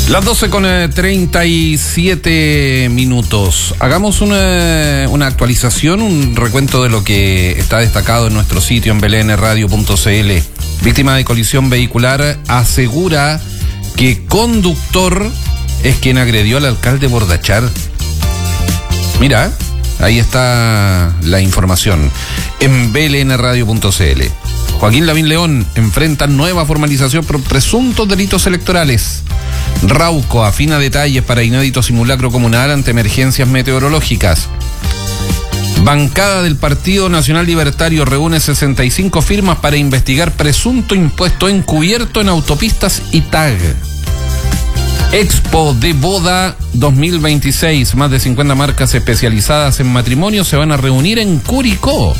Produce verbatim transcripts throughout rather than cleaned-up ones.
Las doce con treinta y siete minutos. Hagamos una, una actualización, un recuento de lo que está destacado en nuestro sitio en b l n radio punto c l. Víctima de colisión vehicular asegura que conductor es quien agredió al alcalde Bordachar. Mira, ahí está la información en b l n radio punto c l. Joaquín Lavín León enfrenta nueva formalización por presuntos delitos electorales. Rauco afina detalles para inédito simulacro comunal ante emergencias meteorológicas. Bancada del Partido Nacional Libertario reúne sesenta y cinco firmas para investigar presunto impuesto encubierto en autopistas y T A G. Expo de Boda dos mil veintiséis. Más de cincuenta marcas especializadas en matrimonio se van a reunir en Curicó.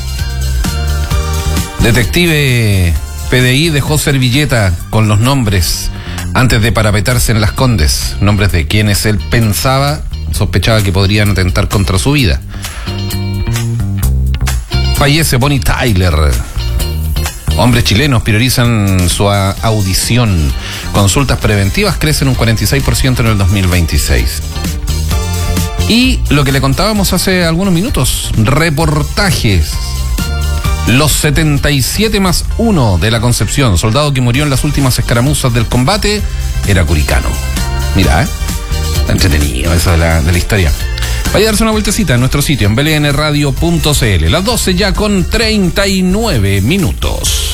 Detective P D I dejó servilleta con los nombres antes de parapetarse en Las Condes, nombres de quienes él pensaba, sospechaba que podrían atentar contra su vida. Fallece Bonnie Tyler. Hombres chilenos priorizan su audición. Consultas preventivas crecen un cuarenta y seis por ciento en el dos mil veintiséis. Y lo que le contábamos hace algunos minutos, reportajes. Los setenta y siete más uno de la Concepción, soldado que murió en las últimas escaramuzas del combate, era curicano. Mira, ¿eh? Está entretenido eso de la, de la historia. Vaya a darse una vueltecita en nuestro sitio en b l n radio punto c l. Las doce ya con treinta y nueve minutos.